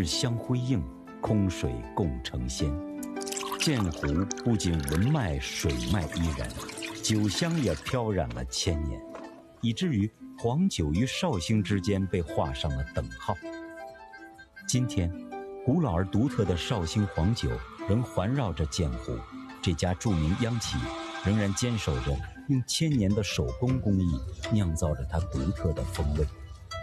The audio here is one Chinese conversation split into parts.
日相辉映，空水共成仙。鉴湖不仅文脉水脉依然，酒香也飘染了千年，以至于黄酒与绍兴之间被画上了等号。今天，古老而独特的绍兴黄酒仍环绕着鉴湖，这家著名央企仍然坚守着用千年的手工工艺酿造着它独特的风味。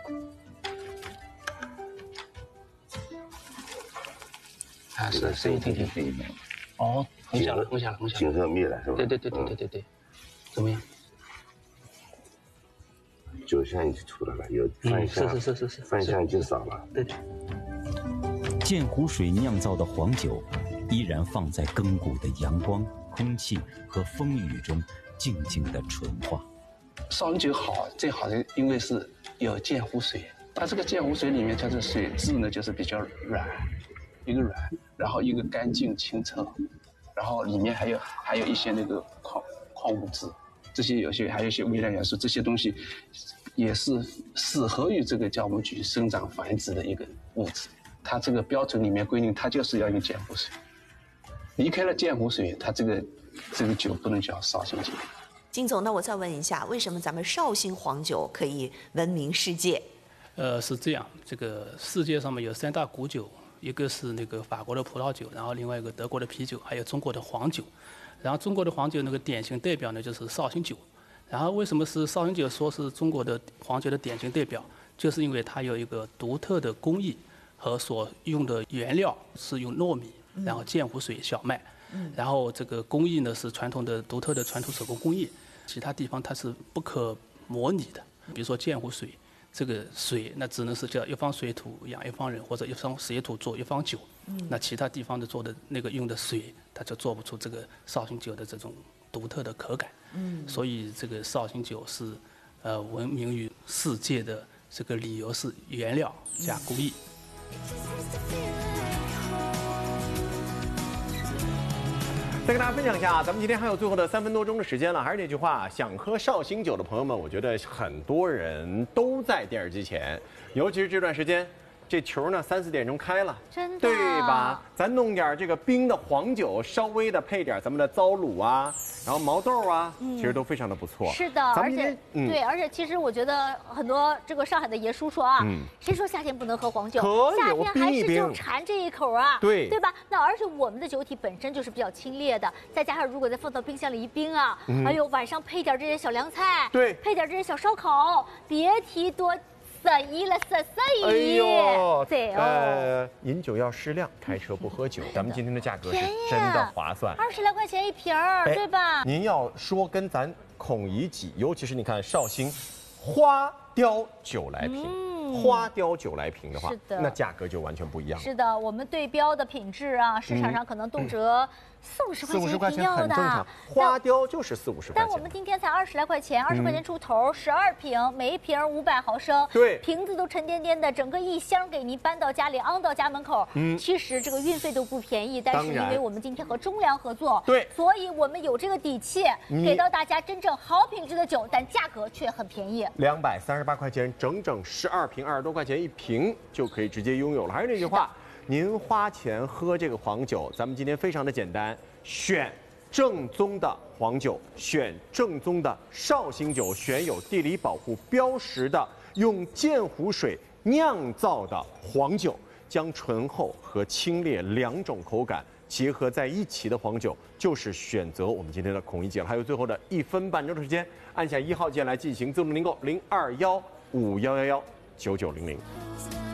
啊，是声音听听。哦，红下了，红下了，红下了。 景色密了是吧？ 对，怎么样？ 酒香已经出来了，有饭香， 是， 饭香已经少了。 对。 鉴湖水酿造的黄酒，依然放在亘古的阳光、空气和风雨中，静静地纯化。 绍兴酒好，最好的因为是有鉴湖水，它这个鉴湖水里面，它的水质呢就是比较软，一个软，然后一个干净清澈，然后里面还有一些那个矿物质，这些还有一些微量元素，这些东西也是适合于这个酵母菌生长繁殖的一个物质。它这个标准里面规定，它就是要用鉴湖水。离开了鉴湖水，它这个酒不能叫绍兴酒。 金总，那我再问一下，为什么咱们绍兴黄酒可以闻名世界？ 是这样，这个世界上面有3大古酒，一个是那个法国的葡萄酒，然后另外一个德国的啤酒，还有中国的黄酒。然后中国的黄酒那个典型代表呢就是绍兴酒。然后为什么是绍兴酒说是中国的黄酒的典型代表？就是因为它有一个独特的工艺和所用的原料是用糯米，然后鉴湖水、小麦，然后这个工艺呢是传统的独特的传统手工工艺，其他地方它是不可模拟的。比如说鉴湖水，这个水那只能是叫一方水土养一方人，或者一方水土做一方酒。那其他地方的做的那个用的水，它就做不出这个绍兴酒的这种独特的口感。所以这个绍兴酒是闻名于世界的这个理由是原料加工艺。 再跟大家分享一下，咱们今天还有最后的3分多钟的时间了。还是那句话，想喝绍兴酒的朋友们，我觉得很多人都在电视机前，尤其是这段时间，这球呢3、4点钟开了， 真的， 对吧？咱弄点这个冰的黄酒，稍微的配点咱们的糟卤啊，然后毛豆啊，其实都非常的不错。 是的，而且对，而且其实我觉得很多这个上海的爷叔说啊，谁说夏天不能喝黄酒？夏天还是就馋这一口啊，对吧？那而且我们的酒体本身就是比较清冽的，再加上如果再放到冰箱里一冰啊，还有晚上配点这些小凉菜，对，配点这些小烧烤，别提多色宜了，色宜。对哦。 饮酒要适量，开车不喝酒。咱们今天的价格是真的划算 ，20来块钱一瓶儿，对吧？ 您要说跟咱孔乙己，尤其是你看绍兴花雕酒来瓶。花雕酒来瓶的话，那价格就完全不一样了。 是的，我们对标的品质啊，市场上可能动辄40-50块钱一瓶很正常。花雕就是40-50块钱。 但我们今天才20来块钱，20块钱出头，12瓶，每一瓶500毫升， 对， 瓶子都沉甸甸的，整个一箱给您搬到家里，昂到家门口。其实这个运费都不便宜，但是因为我们今天和中粮合作，对，所以我们有这个底气，给到大家真正好品质的酒，但价格却很便宜 ，238块钱，整整12瓶，20多块钱一瓶就可以直接拥有了。还是那句话，您花钱喝这个黄酒，咱们今天非常的简单，选正宗的黄酒，选正宗的绍兴酒，选有地理保护标识的，用鉴湖水酿造的黄酒，将醇厚和清冽2种口感结合在一起的黄酒，就是选择我们今天的孔乙己了。还有最后的1分半钟的时间，按下1号键来进行自动订购，0215119900。